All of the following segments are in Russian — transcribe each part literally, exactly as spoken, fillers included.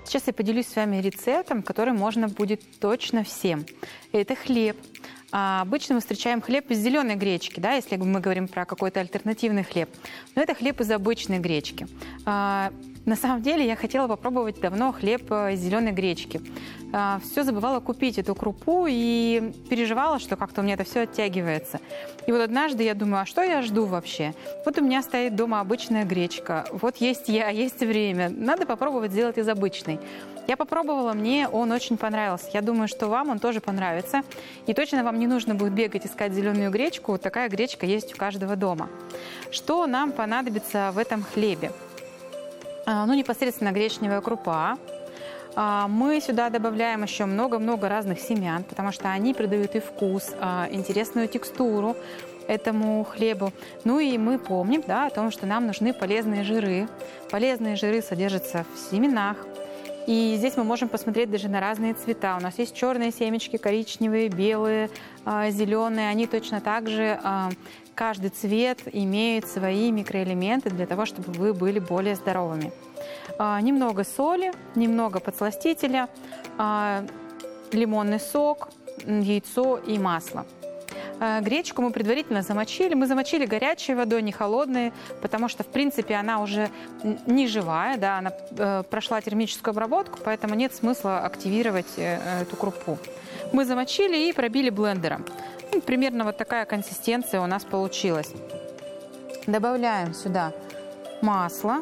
Сейчас я поделюсь с вами рецептом, который можно будет точно всем. Это хлеб. А обычно мы встречаем хлеб из зеленой гречки, да, если мы говорим про какой-то альтернативный хлеб. Но это хлеб из обычной гречки. А, на самом деле я хотела попробовать давно хлеб из зеленой гречки. А, все забывала купить эту крупу и переживала, что как-то у меня это все оттягивается. И вот однажды я думаю, а что я жду вообще? Вот у меня стоит дома обычная гречка, вот есть я, есть время, надо попробовать сделать из обычной. Я попробовала, мне он очень понравился. Я думаю, что вам он тоже понравится. И точно вам не нужно будет бегать искать зеленую гречку. Вот такая гречка есть у каждого дома. Что нам понадобится в этом хлебе? Ну, непосредственно гречневая крупа. Мы сюда добавляем еще много-много разных семян, потому что они придают и вкус, интересную текстуру этому хлебу. Ну и мы помним, да, о том, что нам нужны полезные жиры. Полезные жиры содержатся в семенах. И здесь мы можем посмотреть даже на разные цвета. У нас есть черные семечки, коричневые, белые, зеленые. Они точно так же, каждый цвет имеет свои микроэлементы для того, чтобы вы были более здоровыми. Немного соли, немного подсластителя, лимонный сок, яйцо и масло. Гречку мы предварительно замочили. Мы замочили горячей водой, не холодной, потому что, в принципе, она уже не живая, да, она э, прошла термическую обработку, поэтому нет смысла активировать э, эту крупу. Мы замочили и пробили блендером. Ну, примерно вот такая консистенция у нас получилась. Добавляем сюда масло.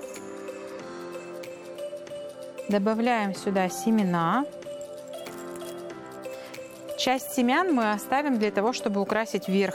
Добавляем сюда семена. Часть семян мы оставим для того, чтобы украсить верх